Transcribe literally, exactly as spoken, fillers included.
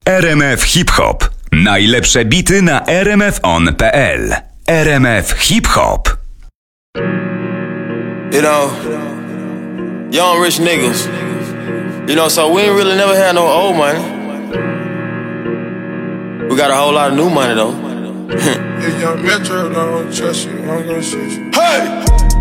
R M F Hip Hop. Najlepsze bity na r m f on kropka p l. R M F Hip Hop. You know, young rich niggas. You know, so we ain't really never had no old money. We got a whole lot of new money though. If young Metro don't trust you, I'm gonna shoot you. Hey!